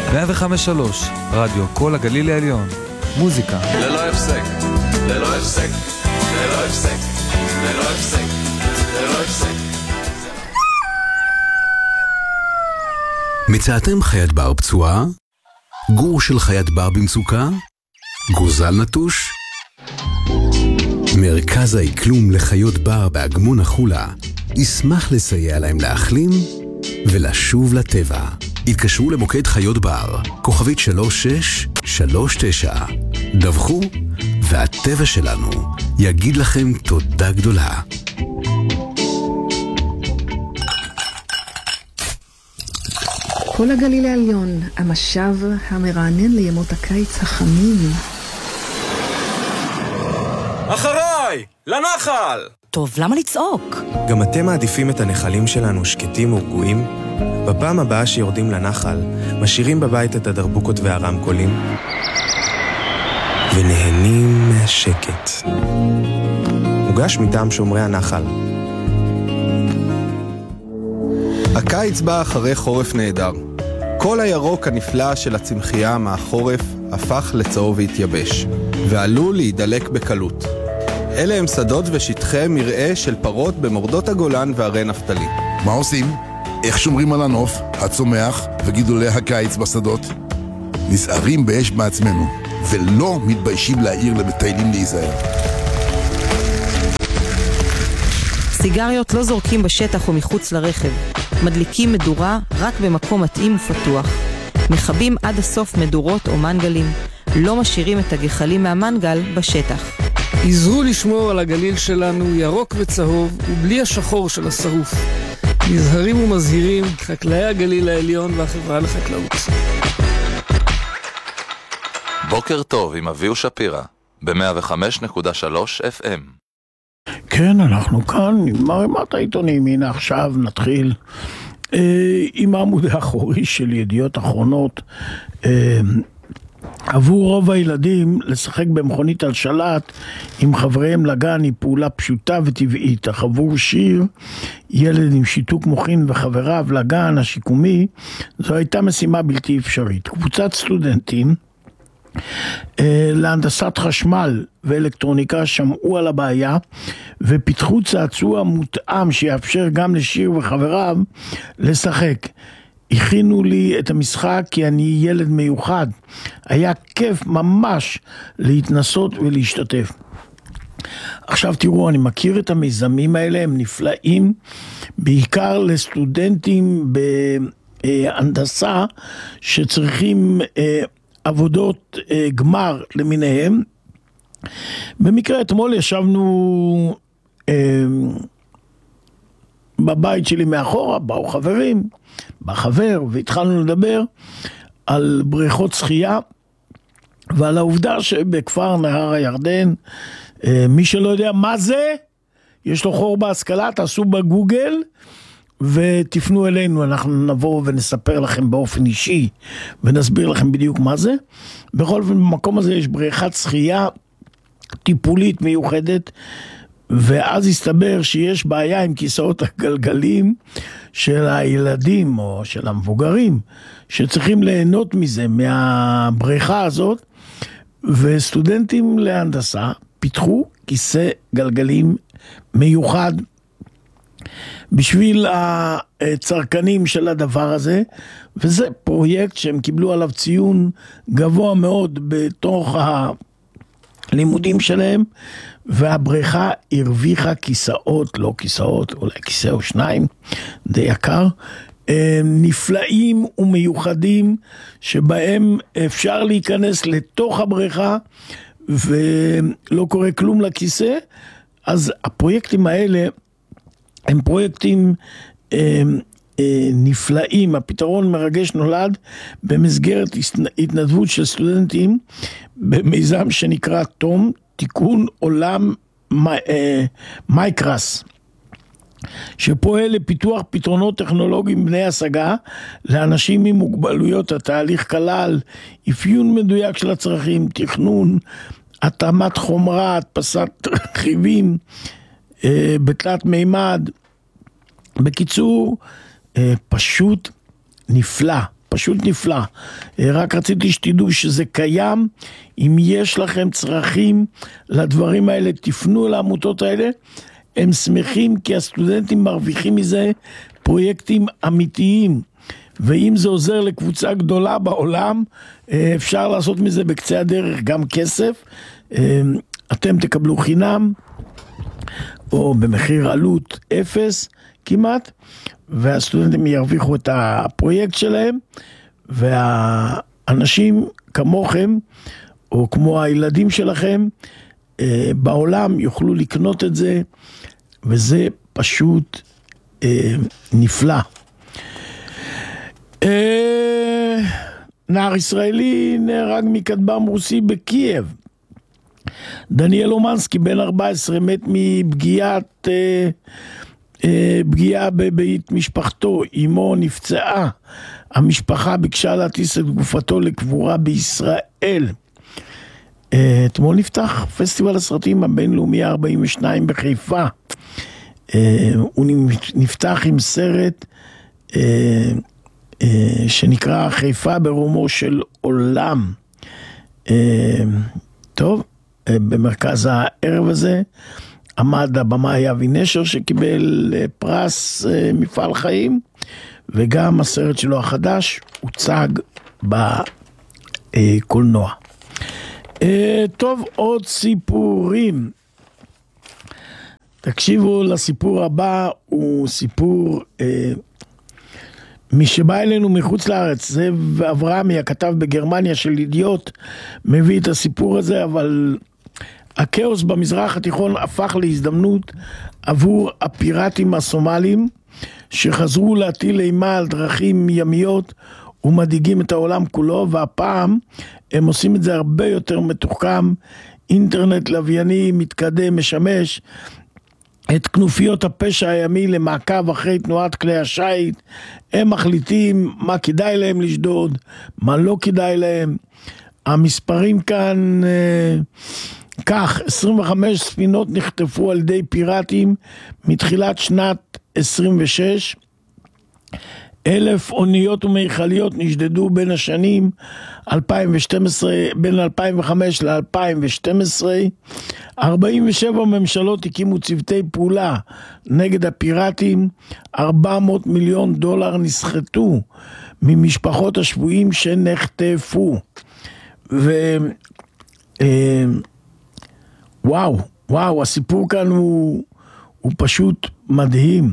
105.3 רדיו כל הגליל העליון. מוזיקה ללא הפסק, ללא הפסק, ללא הפסק, ללא הפסק, ללא הפסק. מצאתם חיית בר פצועה? גור של חיית בר במצוקה? גוזל נטוש? מרכז האקלום לחיות בר באגמון החולה ישמח לסייע להם להחלים ולשוב לטבע. התקשרו למוקד חיות בר, כוכבית 3639. דווחו, והטבע שלנו יגיד לכם תודה גדולה. כל הגליל העליון, המשב המרענן לימות הקיץ החמים. אחריי! לנחל! טוב, למה לצעוק? גם אתם מעדיפים את הנחלים שלנו שקטים ורגועים? בפעם הבאה שיורדים לנחל, משאירים בבית את הדרבוקות והרמקולים ונהנים מהשקט. מוגש מטעם שומרי הנחל. הקיץ בא אחרי חורף נהדר. כל הירוק הנפלא של הצמחייה מהחורף הפך לצהוב והתייבש, ועלול להידלק בקלות. אלה הם שדות ושטחי מרעה של פרות במורדות הגולן והרי נפתלי. מה עושים? איך שומרים על הנוף, הצומח וגידולי הקיץ בשדות? נזהרים באש מעצמנו, ולא מתביישים להעיר למטיילים להיזהר. סיגריות לא זורקים בשטח או מחוץ לרכב. מדליקים מדורה רק במקום מתאים ופתוח. מחבים עד הסוף מדורות או מנגלים. לא משאירים את הגחלים מהמנגל בשטח. עזרו לשמור על הגליל שלנו ירוק וצהוב ובלי השחור של השרוף. נזהרים ומזהירים חקלאי הגליל העליון והחברה לחקלאות. בוקר טוב עם אביהו שפירא ב-105.3 FM. כן, אנחנו כאן עם ערימת העיתונים. הנה עכשיו נתחיל עם העמוד האחורי של ידיעות אחרונות. עבור רוב הילדים לשחק במכונית על שלט עם חבריהם לגן היא פעולה פשוטה וטבעית, אך עבור שיר, ילד עם שיתוק מוחין וחבריו לגן השיקומי, זו הייתה משימה בלתי אפשרית. קבוצת סטודנטים להנדסת חשמל ואלקטרוניקה שמעו על הבעיה ופיתחו צעצוע מותאם שיאפשר גם לשיר וחבריו לשחק. הכינו לי את המשחק כי אני ילד מיוחד. היה כיף ממש להתנסות ולהשתתף. עכשיו תראו, אני מכיר את המיזמים האלה, הם נפלאים, בעיקר לסטודנטים בהנדסה שצריכים עבודות גמר למיניהם. במקרה אתמול ישבנו בבית שלי מאחורה, באו חברים, בחבר, והתחלנו לדבר על בריכות שחייה ועל העובדה שבכפר נהר הירדן, מי שלא יודע מה זה, יש לו חור בהשכלה, תעשו בגוגל ותפנו אלינו, אנחנו נבוא ונספר לכם באופן אישי ונסביר לכם בדיוק מה זה. בכל אופן במקום הזה יש בריכת שחייה טיפולית מיוחדת, ואז הסתבר שיש בעיה עם כיסאות הגלגלים של הילדים או של המבוגרים שצריכים ליהנות מזה, מהבריכה הזאת, וסטודנטים להנדסה פיתחו כיסא גלגלים מיוחד בשביל הצרכנים של הדבר הזה, וזה פרויקט שהם קיבלו עליו ציון גבוה מאוד בתוך הלימודים שלהם, והבריכה הרוויחה כיסאות, לא כיסאות, אולי כיסא או שניים, די יקר, נפלאים ומיוחדים, שבהם אפשר להיכנס לתוך הבריכה, ולא קורה כלום לכיסא. אז הפרויקטים האלה, הם פרויקטים נפלאים. הפתרון מרגש נולד במסגרת התנדבות של סטודנטים, במיזם שנקרא תום, תיקון עולם מייקרס, שפועל לפיתוח פתרונות טכנולוגיים בני השגה לאנשים עם מוגבלויות. התהליך כלל אפיון מדויק של הצרכים, תכנון, התאמת חומרה, הדפסת רכיבים בתלת מימד. בקיצור, פשוט נפלא. פשוט נפלא. רק רציתי שתדעו שזה קיים. אם יש לכם צרכים לדברים האלה, תפנו לעמותות האלה. הם שמחים כי הסטודנטים מרוויחים מזה פרויקטים אמיתיים. ואם זה עוזר לקבוצה גדולה בעולם, אפשר לעשות מזה בקצה הדרך גם כסף. אתם תקבלו חינם, או במחיר עלות 0 כמעט, והסטודנטים ירוויחו את הפרויקט שלהם, והאנשים כמוכם, או כמו הילדים שלכם, בעולם יוכלו לקנות את זה, וזה פשוט נפלא. נער ישראלי נהרג מכטב"ם רוסי בקייב. דניאל אומנסקי בן 14 מת פגיעה בבית משפחתו. אמו נפצעה. המשפחה ביקשה להטיס את גופתו לקבורה בישראל. אתמול נפתח פסטיבל הסרטים הבינלאומי 42 בחיפה. הוא נפתח עם סרט שנקרא חיפה ברומו של עולם. טוב, במרכז הערב הזה עמד הבמאי אבי נשר שקיבל פרס מפעל חיים, וגם הסרט שלו החדש הוצג בקולנוע. טוב, עוד סיפורים. תקשיבו לסיפור הבא, הוא סיפור מי שבא אלינו מחוץ לארץ. זאב אברהמי, הכתב בגרמניה של ידיעות, מביא את הסיפור הזה, אבל הכאוס במזרח התיכון הפך להזדמנות עבור הפיראטים הסומלים שחזרו להטיל אימה על דרכים ימיות ומדאיגים את העולם כולו, והפעם הם עושים את זה הרבה יותר מתוחכם. אינטרנט לווייני מתקדם משמש את כנופיות הפשע הימי למעקב אחרי תנועת כלי השיט. הם מחליטים מה כדאי להם לשדוד, מה לא כדאי להם. המספרים כאן כך: 25 ספינות נחטפו על ידי פיראטים מתחילת שנת 26, 1,000 אוניות ומיכליות נשדדו בין השנים 2012, בין 2005 ל-2012. 47 ממשלות הקימו צוותי פעולה נגד הפיראטים. 400 מיליון דולר נסחטו ממשפחות השבויים שנחטפו. וואו, הסיפור כאן הוא פשוט מדהים.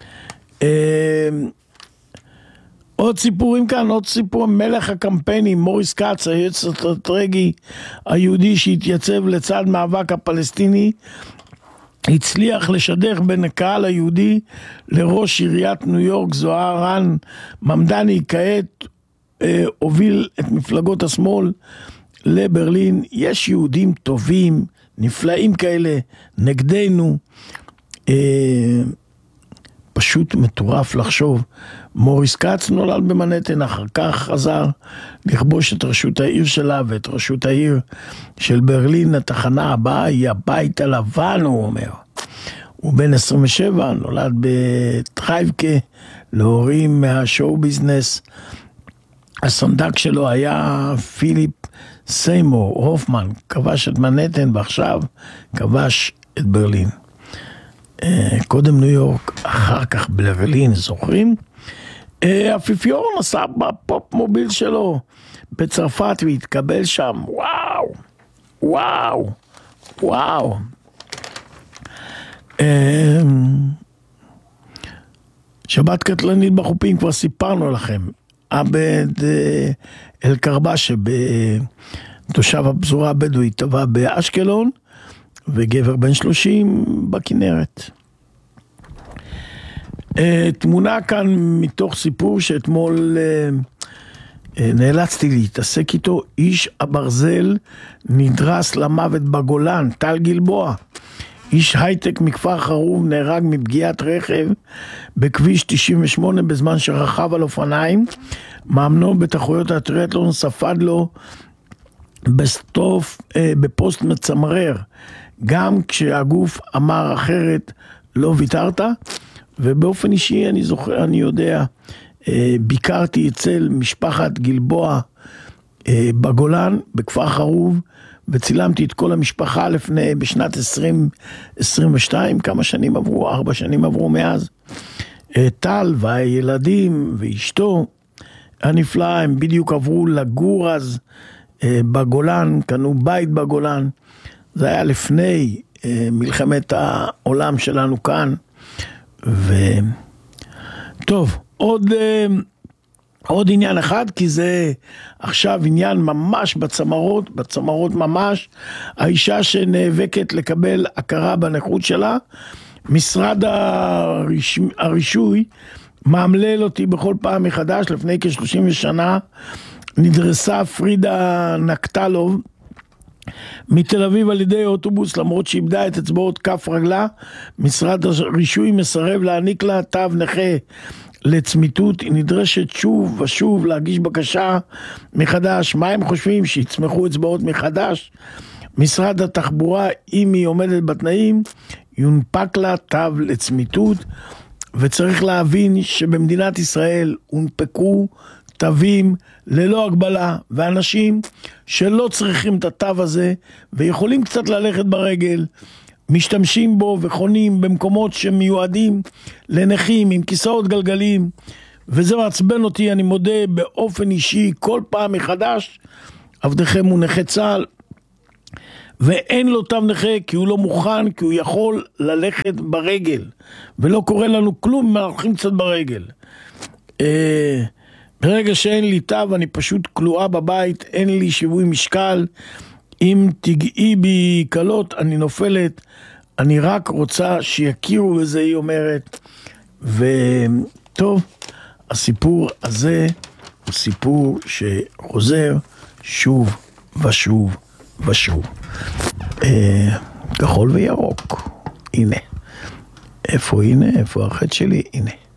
עוד סיפורים כאן, עוד סיפור. מלך הקמפיינים מוריס קאץ, היועץ האסטרטגי היהודי שהתייצב לצד מאבק הפלסטיני, הצליח לשדך בין הקהל היהודי לראש עיריית ניו יורק זוהרן ממדני. כעת הוביל את מפלגות השמאל לברלין. יש יהודים טובים, נפלאים כאלה נגדנו. פשוט מטורף לחשוב. מוריס קאץ נולד במנהטן, אחר כך חזר לכבוש את רשות העיר שלה ואת רשות העיר של ברלין. התחנה הבאה היא הבית הלבן, הוא אומר. הוא בן 27, נולד בטרייבקה, להורים מהשואו ביזנס. הסנדק שלו היה פיליפ סיימור הופמן, כבש את מנהטן ועכשיו כבש את ברלין. קודם ניו יורק, אחר כך ברלין, זוכרים? האפיפיור נסע בפופ מוביל שלו בצרפת והתקבל שם. וואו. שבת קטלנית בחופים, כבר סיפרנו לכם. עבד אל-קרבשה, תושב הפזורה הבדואית, טבע באשקלון, וגבר בן 30 בכנרת. תמונה כאן מתוך סיפור שאתמול נאלצתי להתעסק איתו. איש הברזל נדרס למוות בגולן. טל גלבוע, איש הייטק מכפר חרוב, נהרג מפגיעת רכב בכביש 98 בזמן שרכב על אופניים. מאמנו בתחרויות הטריאתלון ספד לו בפוסט מצמרר. גם כשהגוף אמר אחרת לא ויתרת. ובאופן אישי אני יודע ביקרתי אצל משפחת גלבוע בגולן, בכפר חרוב, וצילמתי את כל המשפחה בשנת 2022, כמה שנים עברו? 4 שנים עברו מאז. טל והילדים ואשתו הנפלא, הם בדיוק עברו לגור אז בגולן, קנו בית בגולן, זה היה לפני מלחמת העולם שלנו כאן. טוב, עוד עניין אחד, כי זה עכשיו עניין ממש בצמרות ממש, האישה שנאבקת לקבל הכרה בנכות שלה, משרד הרישוי מאמלל אותי בכל פעם מחדש. לפני כ-30 שנה נדרסה פרידה נקטלוב מתל אביב על ידי אוטובוס, למרות שאיבדה את אצבעות כף רגלה. משרד הרישוי מסרב להעניק לה תו נכה לצמיתות, היא נדרשת שוב ושוב להגיש בקשה מחדש. מה הם חושבים? שיצמחו אצבעות מחדש? משרד התחבורה, אם היא עומדת בתנאים, יונפק לה תו לצמיתות. וצריך להבין שבמדינת ישראל הונפקו תווים ללא הגבלה, ואנשים שלא צריכים את התו הזה ויכולים קצת ללכת ברגל, משתמשים בו וחונים במקומות שמיועדים לנכים עם כיסאות גלגלים, וזה מעצבן אותי, אני מודה באופן אישי כל פעם מחדש. עבדכם הוא נכה צה"ל ואין לו תו נכה כי הוא לא מוכן, כי הוא יכול ללכת ברגל ולא קורה לנו כלום אם אנחנו הולכים קצת ברגל. ברגע שאין לי תו אני פשוט כלואה בבית, אין לי שיווי משקל, אם תגעי בי קלות אני נופלת, אני רק רוצה שיכירו בזה, היא אומרת. וטוב, הסיפור הזה הוא סיפור שחוזר שוב ושוב ושוב. כחול וירוק, הנה. איפה הנה? איפה החטא שלי? הנה.